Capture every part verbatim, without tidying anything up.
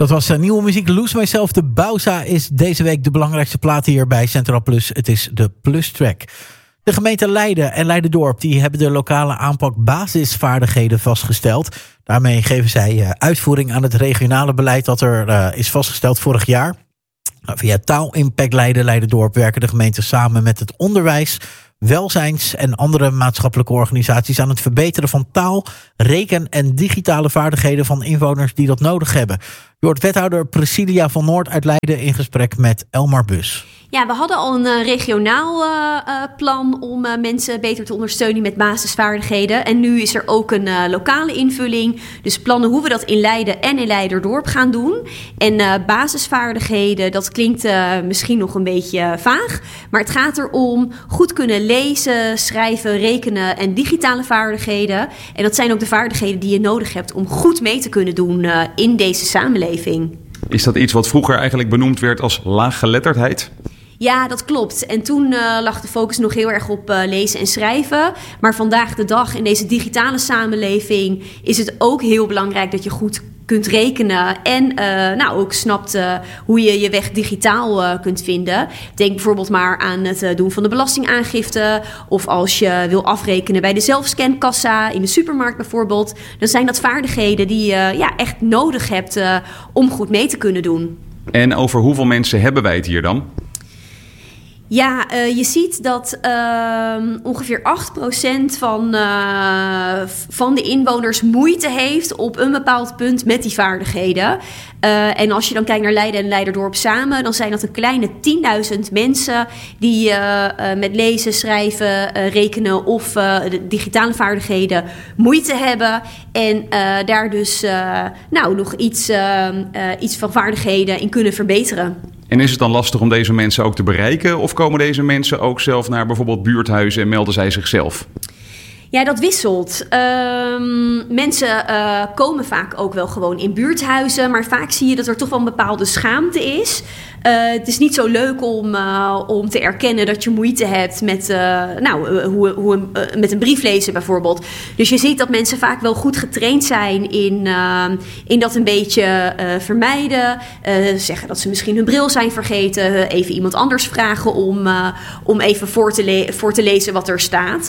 Dat was uh, nieuwe muziek. Lose Myself. De Bauza is deze week de belangrijkste plaat hier bij Centraal Plus. Het is de Plus Track. De gemeente Leiden en Leiderdorp die hebben de lokale aanpak basisvaardigheden vastgesteld. Daarmee geven zij uh, uitvoering aan het regionale beleid dat er uh, is vastgesteld vorig jaar. Nou, via Taalimpact Leiden Leiderdorp werken de gemeenten samen met het onderwijs, welzijns- en andere maatschappelijke organisaties aan het verbeteren van taal, reken- en digitale vaardigheden van inwoners die dat nodig hebben. Je hoort wethouder Priscilia van Noord uit Leiden in gesprek met Elmar Bus. Ja, we hadden al een uh, regionaal uh, uh, plan om uh, mensen beter te ondersteunen met basisvaardigheden. En nu is er ook een uh, lokale invulling. Dus plannen hoe we dat in Leiden en in Leiderdorp gaan doen. En uh, basisvaardigheden, dat klinkt uh, misschien nog een beetje vaag. Maar het gaat erom goed kunnen lezen, schrijven, rekenen en digitale vaardigheden. En dat zijn ook de vaardigheden die je nodig hebt om goed mee te kunnen doen uh, in deze samenleving. Is dat iets wat vroeger eigenlijk benoemd werd als laaggeletterdheid? Ja, dat klopt. En toen uh, lag de focus nog heel erg op uh, lezen en schrijven. Maar vandaag de dag in deze digitale samenleving is het ook heel belangrijk dat je goed kunt rekenen en uh, nou ook snapt uh, hoe je je weg digitaal uh, kunt vinden. Denk bijvoorbeeld maar aan het uh, doen van de belastingaangifte of als je wil afrekenen bij de zelfscankassa in de supermarkt bijvoorbeeld. Dan zijn dat vaardigheden die je uh, ja, echt nodig hebt uh, om goed mee te kunnen doen. En over hoeveel mensen hebben wij het hier dan? Ja, uh, je ziet dat uh, ongeveer acht procent van, uh, van de inwoners moeite heeft op een bepaald punt met die vaardigheden. Uh, en als je dan kijkt naar Leiden en Leiderdorp samen, dan zijn dat een kleine tienduizend mensen die uh, uh, met lezen, schrijven, uh, rekenen of uh, de digitale vaardigheden moeite hebben. En uh, daar dus uh, nou, nog iets, uh, uh, iets van vaardigheden in kunnen verbeteren. En is het dan lastig om deze mensen ook te bereiken? Of komen deze mensen ook zelf naar bijvoorbeeld buurthuizen en melden zij zichzelf? Ja, dat wisselt. Um, mensen uh, komen vaak ook wel gewoon in buurthuizen, maar vaak zie je dat er toch wel een bepaalde schaamte is. Uh, het is niet zo leuk om, uh, om te erkennen dat je moeite hebt met, uh, nou, uh, hoe, hoe, uh, met een brief lezen bijvoorbeeld. Dus je ziet dat mensen vaak wel goed getraind zijn in, uh, in dat een beetje uh, vermijden. Uh, zeggen dat ze misschien hun bril zijn vergeten. Uh, even iemand anders vragen om, uh, om even voor te, le- voor te lezen wat er staat.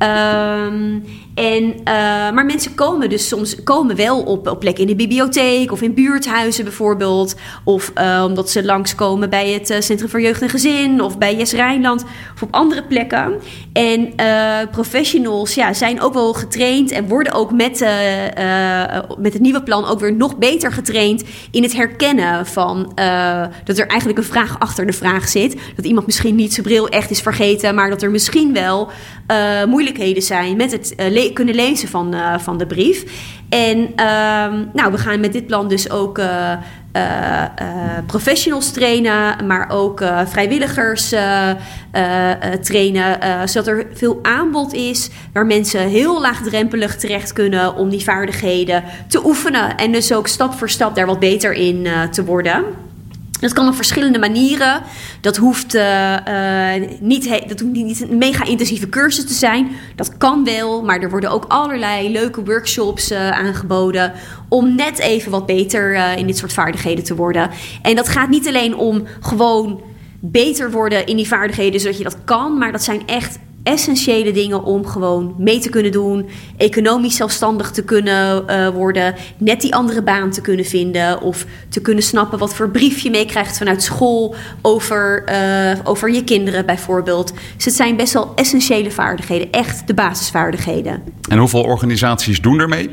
Um, en, uh, maar mensen komen dus soms komen wel op, op plekken in de bibliotheek of in buurthuizen bijvoorbeeld. Of uh, omdat ze langskomen bij het uh, Centrum voor Jeugd en Gezin of bij Yes Rijnland of op andere plekken. En uh, professionals ja, zijn ook wel getraind en worden ook met, uh, uh, met het nieuwe plan ook weer nog beter getraind in het herkennen van uh, dat er eigenlijk een vraag achter de vraag zit. Dat iemand misschien niet zijn bril echt is vergeten, maar dat er misschien wel uh, moeilijkheden zijn met het uh, le- kunnen lezen van, uh, van de brief. En uh, nou, we gaan met dit plan dus ook uh, uh, uh, professionals trainen, maar ook uh, vrijwilligers uh, uh, uh, trainen, uh, zodat er veel aanbod is waar mensen heel laagdrempelig terecht kunnen om die vaardigheden te oefenen en dus ook stap voor stap daar wat beter in uh, te worden. Dat kan op verschillende manieren. Dat hoeft, uh, uh, niet, he- dat hoeft niet een mega intensieve cursus te zijn. Dat kan wel, maar er worden ook allerlei leuke workshops uh, aangeboden om net even wat beter uh, in dit soort vaardigheden te worden. En dat gaat niet alleen om gewoon beter worden in die vaardigheden zodat je dat kan, maar dat zijn echt essentiële dingen om gewoon mee te kunnen doen, economisch zelfstandig te kunnen uh, worden, net die andere baan te kunnen vinden of te kunnen snappen wat voor brief je meekrijgt vanuit school over, uh, over je kinderen bijvoorbeeld. Dus het zijn best wel essentiële vaardigheden, echt de basisvaardigheden. En hoeveel organisaties doen er mee?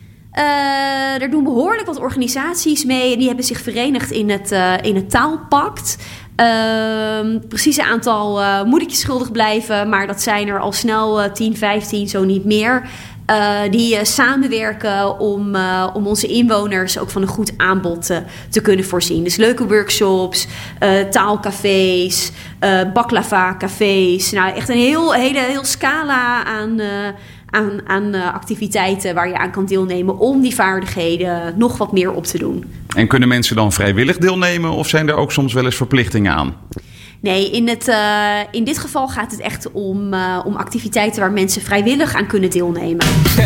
Uh, er doen behoorlijk wat organisaties mee en die hebben zich verenigd in het, uh, in het Taalpact. Uh, precieze aantal uh, moet ik je schuldig blijven, maar dat zijn er al snel uh, tien, vijftien, zo niet meer. Uh, die uh, samenwerken om, uh, om onze inwoners ook van een goed aanbod uh, te kunnen voorzien. Dus leuke workshops, uh, taalcafés, uh, baklava-cafés. Nou, echt een heel, hele heel scala aan, uh, aan, aan uh, activiteiten waar je aan kan deelnemen om die vaardigheden nog wat meer op te doen. En kunnen mensen dan vrijwillig deelnemen of zijn er ook soms wel eens verplichtingen aan? Nee, in, het, uh, in dit geval gaat het echt om, uh, om activiteiten waar mensen vrijwillig aan kunnen deelnemen.